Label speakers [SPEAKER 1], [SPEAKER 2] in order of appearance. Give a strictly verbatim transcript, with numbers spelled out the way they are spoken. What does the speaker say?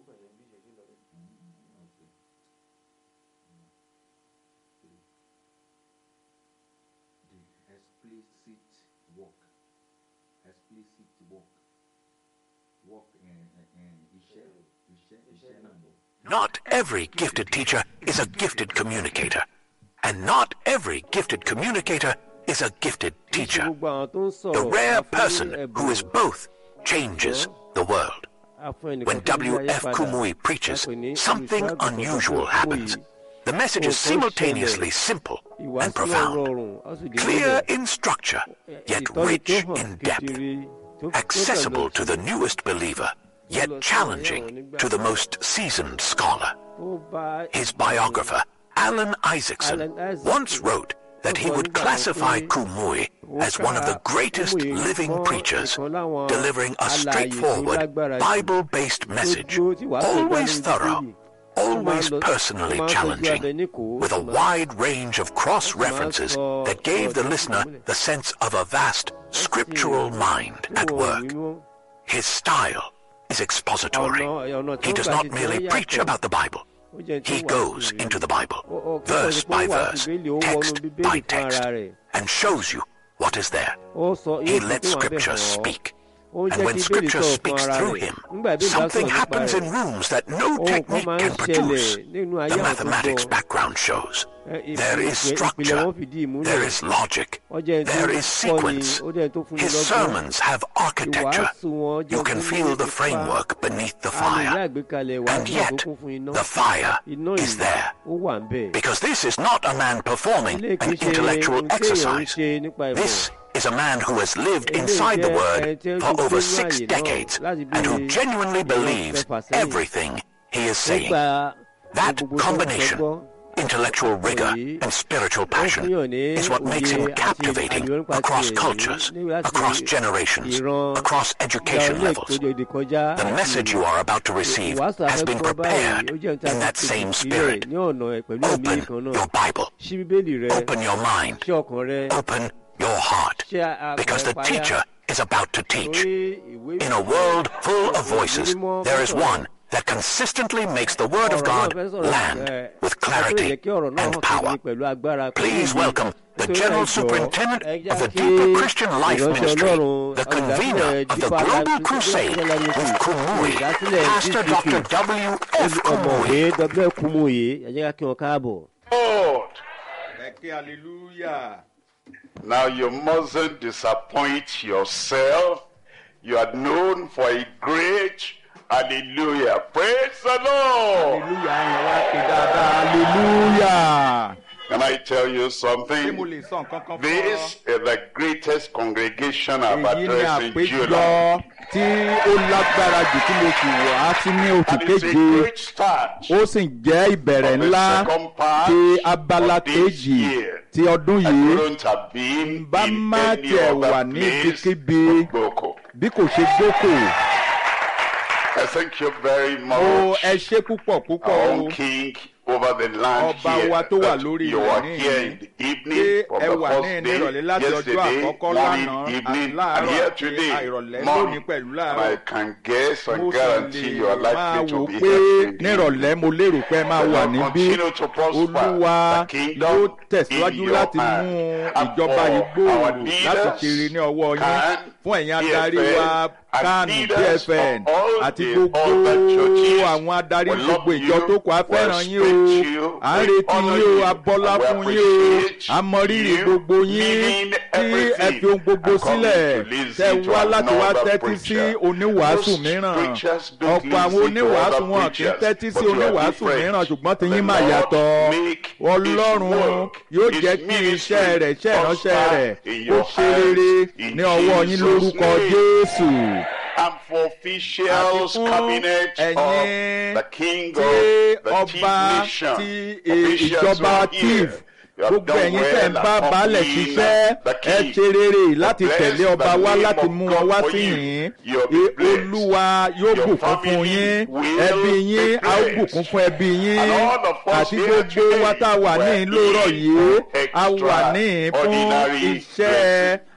[SPEAKER 1] walk, explicit walk, walk in in Ishe, Ishe, Ishe Nambo.
[SPEAKER 2] Not every gifted teacher is a gifted communicator, and not every gifted communicator is a gifted teacher. The rare person who is both changes the world. When W F Kumuyi preaches, something unusual happens. The message is simultaneously simple and profound, clear in structure, yet rich in depth, accessible to the newest believer, yet challenging to the most seasoned scholar. His biographer, Alan Isaacson, once wrote that he would classify Kumuyi as one of the greatest living preachers, delivering a straightforward, Bible-based message, always thorough, always personally challenging, with a wide range of cross-references that gave the listener the sense of a vast scriptural mind at work. His style is expository. He does not merely preach about the Bible. He goes into the Bible, verse by verse, text by text, and shows you what is there. He lets Scripture speak. And when Scripture speaks through him, something happens in rooms that no technique can produce. The mathematics background shows. There is structure. There is logic. There is sequence. His sermons have architecture. You can feel the framework beneath the fire. And yet, the fire is there. Because this is not a man performing an intellectual exercise. This is a man who has lived inside the Word for over six decades and who genuinely believes everything he is saying. That combination, intellectual rigor and spiritual passion, is what makes him captivating across cultures, across generations, across education levels. The message you are about to receive has been prepared in that same spirit. Open your Bible. Open your mind. Open your heart, because the teacher is about to teach. In a world full of voices, there is one that consistently makes the Word of God land with clarity and power. Please welcome the General Superintendent of the Deeper Christian Life Ministry, the convener of the Global Crusade with Kumuyi, Pastor Doctor W F Kumuyi.
[SPEAKER 3] Lord, hallelujah. Now you mustn't disappoint yourself. You are known for a great hallelujah. Praise the Lord.
[SPEAKER 4] Hallelujah.
[SPEAKER 3] Can I tell you something? This is the greatest congregation I've addressed in July.
[SPEAKER 4] Tí ó lágbára jù tí mo sì wá sí ní oṣù keje, ó sì jẹ́ ìbẹ̀rẹ̀ ńlá ti abala kejì ti ọdún yìí. Bá má tiẹ̀ wà ní ibikíbi bí kò ṣe gbókò.
[SPEAKER 3] I thank you very much.
[SPEAKER 4] Ó ẹ ṣé púpọ̀ púpọ̀
[SPEAKER 3] Our
[SPEAKER 4] o.
[SPEAKER 3] own king over the land
[SPEAKER 4] Ọba
[SPEAKER 3] here.
[SPEAKER 4] wa tó wà
[SPEAKER 3] That
[SPEAKER 4] lórí
[SPEAKER 3] you
[SPEAKER 4] ilẹ̀
[SPEAKER 3] are
[SPEAKER 4] ní
[SPEAKER 3] here in the evening from
[SPEAKER 4] ẹ
[SPEAKER 3] the
[SPEAKER 4] wà ní
[SPEAKER 3] first
[SPEAKER 4] ní ìrọ̀lẹ́
[SPEAKER 3] day,
[SPEAKER 4] láti ọjọ́
[SPEAKER 3] yesterday,
[SPEAKER 4] àkọ́kọ́
[SPEAKER 3] morning,
[SPEAKER 4] lánàá,
[SPEAKER 3] evening, and
[SPEAKER 4] láàárọ̀
[SPEAKER 3] here
[SPEAKER 4] àti
[SPEAKER 3] today,
[SPEAKER 4] ìrọ̀lẹ́
[SPEAKER 3] morning.
[SPEAKER 4] lónìí pẹ̀lú
[SPEAKER 3] And
[SPEAKER 4] láàárọ̀.
[SPEAKER 3] I can guess and
[SPEAKER 4] Mo sì
[SPEAKER 3] guarantee you are
[SPEAKER 4] lè máa
[SPEAKER 3] likely
[SPEAKER 4] wò
[SPEAKER 3] to be
[SPEAKER 4] pé
[SPEAKER 3] here in the
[SPEAKER 4] nírọ̀lẹ́ mo lérò pé ẹ máa
[SPEAKER 3] The
[SPEAKER 4] wà
[SPEAKER 3] Lord
[SPEAKER 4] níbí.
[SPEAKER 3] continue to prosper
[SPEAKER 4] Olúwa
[SPEAKER 3] the kingdom
[SPEAKER 4] yóò
[SPEAKER 3] in
[SPEAKER 4] tẹ̀síwájú
[SPEAKER 3] your
[SPEAKER 4] láti mú
[SPEAKER 3] hand. And
[SPEAKER 4] ìjọba
[SPEAKER 3] for
[SPEAKER 4] yìí
[SPEAKER 3] our
[SPEAKER 4] gbòòrò
[SPEAKER 3] leaders,
[SPEAKER 4] láti kiri ní ọwọ́ yín.
[SPEAKER 3] CAN,
[SPEAKER 4] Fún ẹ̀yin
[SPEAKER 3] P F
[SPEAKER 4] adarí
[SPEAKER 3] N,
[SPEAKER 4] wa
[SPEAKER 3] and
[SPEAKER 4] CAN,
[SPEAKER 3] leaders
[SPEAKER 4] P F N
[SPEAKER 3] of all
[SPEAKER 4] àti
[SPEAKER 3] the
[SPEAKER 4] gbogbo
[SPEAKER 3] other churches,
[SPEAKER 4] àwọn adarí
[SPEAKER 3] we love
[SPEAKER 4] gbogbo ìjọ
[SPEAKER 3] you,
[SPEAKER 4] tó kù á
[SPEAKER 3] we
[SPEAKER 4] fẹ́ràn yín
[SPEAKER 3] respect
[SPEAKER 4] o.
[SPEAKER 3] you,
[SPEAKER 4] À ń
[SPEAKER 3] we
[SPEAKER 4] retí
[SPEAKER 3] honor
[SPEAKER 4] yín o,
[SPEAKER 3] you,
[SPEAKER 4] a bọlá
[SPEAKER 3] and we
[SPEAKER 4] fún yín o.
[SPEAKER 3] appreciate
[SPEAKER 4] A mọ rírì
[SPEAKER 3] you
[SPEAKER 4] gbogbo yín
[SPEAKER 3] leaving
[SPEAKER 4] tí ẹ
[SPEAKER 3] everything
[SPEAKER 4] fi ohun gbogbo
[SPEAKER 3] and coming
[SPEAKER 4] sílẹ̀.
[SPEAKER 3] to listen
[SPEAKER 4] Tẹ
[SPEAKER 3] to
[SPEAKER 4] wá láti wá
[SPEAKER 3] another
[SPEAKER 4] tẹ́tí sí
[SPEAKER 3] preacher.
[SPEAKER 4] oníwàásù
[SPEAKER 3] Most
[SPEAKER 4] mìíràn.
[SPEAKER 3] preachers don't
[SPEAKER 4] Ọ̀pọ̀ àwọn
[SPEAKER 3] listen to
[SPEAKER 4] oníwàásù
[SPEAKER 3] other
[SPEAKER 4] wọn kì í
[SPEAKER 3] preachers,
[SPEAKER 4] tẹ́tí sí
[SPEAKER 3] but you are
[SPEAKER 4] oníwàásù
[SPEAKER 3] different.
[SPEAKER 4] mìíràn ṣùgbọ́n ti
[SPEAKER 3] The
[SPEAKER 4] yín máa
[SPEAKER 3] Lord
[SPEAKER 4] yàtọ̀.
[SPEAKER 3] make his
[SPEAKER 4] Ọlọ́run
[SPEAKER 3] work,
[SPEAKER 4] yóò
[SPEAKER 3] his
[SPEAKER 4] jẹ́ kí
[SPEAKER 3] ministry
[SPEAKER 4] iṣẹ́ rẹ̀ iṣẹ́ ìránṣẹ́ rẹ̀
[SPEAKER 3] prosper in
[SPEAKER 4] ó
[SPEAKER 3] your
[SPEAKER 4] ṣe rere
[SPEAKER 3] hands, in
[SPEAKER 4] ní ọwọ́ yín
[SPEAKER 3] Jesus'
[SPEAKER 4] lórúkọ
[SPEAKER 3] name.
[SPEAKER 4] Jésù.
[SPEAKER 3] And for officials,
[SPEAKER 4] Àti fún
[SPEAKER 3] cabinet of
[SPEAKER 4] ẹ̀yin
[SPEAKER 3] the king
[SPEAKER 4] tí
[SPEAKER 3] of the
[SPEAKER 4] ọba
[SPEAKER 3] Tiv nation,
[SPEAKER 4] ti
[SPEAKER 3] officials
[SPEAKER 4] ìjọba
[SPEAKER 3] who are
[SPEAKER 4] Tiv
[SPEAKER 3] here, you have
[SPEAKER 4] gbogbo
[SPEAKER 3] done
[SPEAKER 4] ẹ̀yin tẹ̀ ń
[SPEAKER 3] well
[SPEAKER 4] bá baálẹ̀
[SPEAKER 3] accompanying
[SPEAKER 4] ṣiṣẹ́
[SPEAKER 3] the
[SPEAKER 4] ẹ
[SPEAKER 3] king.
[SPEAKER 4] ṣe rere láti
[SPEAKER 3] Bless
[SPEAKER 4] tẹ̀lé
[SPEAKER 3] the
[SPEAKER 4] ọba wá
[SPEAKER 3] name
[SPEAKER 4] láti
[SPEAKER 3] of
[SPEAKER 4] mú
[SPEAKER 3] God
[SPEAKER 4] wọn wá
[SPEAKER 3] for
[SPEAKER 4] sí
[SPEAKER 3] you.
[SPEAKER 4] yín.
[SPEAKER 3] You'll be blessed.
[SPEAKER 4] Olúwa yóò
[SPEAKER 3] Your
[SPEAKER 4] bùkún fún
[SPEAKER 3] family
[SPEAKER 4] yín,
[SPEAKER 3] will
[SPEAKER 4] ẹbí yín
[SPEAKER 3] be
[SPEAKER 4] á ó
[SPEAKER 3] blessed.
[SPEAKER 4] bùkún fún ẹbí yín,
[SPEAKER 3] And all of us
[SPEAKER 4] àti
[SPEAKER 3] here
[SPEAKER 4] gbogbo
[SPEAKER 3] today
[SPEAKER 4] wa tá a wà ní
[SPEAKER 3] were
[SPEAKER 4] ìlú ọ̀rọ̀
[SPEAKER 3] in
[SPEAKER 4] yìí
[SPEAKER 3] for
[SPEAKER 4] a wà ní fún
[SPEAKER 3] extraordinary
[SPEAKER 4] iṣẹ́